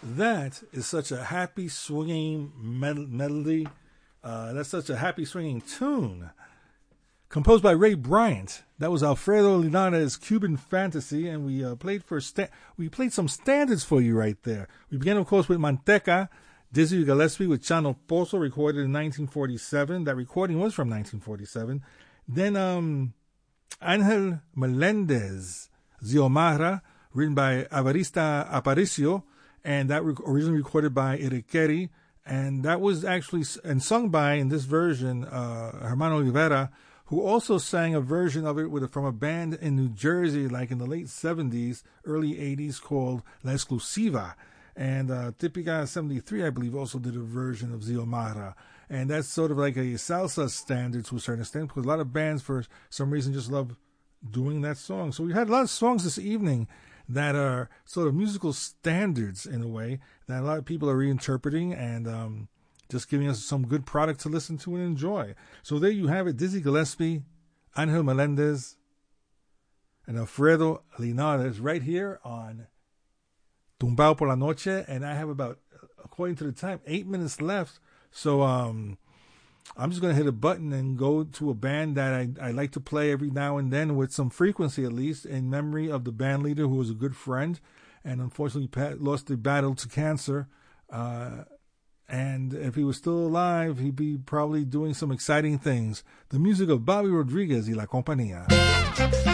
That is such a happy swinging melody. That's such a happy swinging tune. Composed by Ray Bryant. That was Alfredo Linares' Cuban Fantasy, and we played some standards for you right there. We began, of course, with Manteca, Dizzy Gillespie with Chano Pozo, recorded in 1947. That recording was from 1947. Then Angel Melendez, Xiomara, written by Evarista Aparicio, and that originally recorded by Iriqueri, and that was actually and sung by, in this version, Hermano Rivera, who also sang a version of it from a band in New Jersey, like in the late 70s, early 80s, called La Exclusiva. And Típica 73, I believe, also did a version of Xiomara. And that's sort of like a salsa standard to a certain extent, because a lot of bands, for some reason, just love doing that song. So we had a lot of songs this evening that are sort of musical standards, in a way, that a lot of people are reinterpreting and just giving us some good product to listen to and enjoy. So there you have it, Dizzy Gillespie, Angel Melendez, and Alfredo Linares right here on Tumbao por la Noche. And I have about, according to the time, 8 minutes left. So I'm just going to hit a button and go to a band that I like to play every now and then with some frequency, at least, in memory of the band leader, who was a good friend and unfortunately lost the battle to cancer. And if he was still alive, he'd be probably doing some exciting things. The music of Bobby Rodriguez y La Compañía.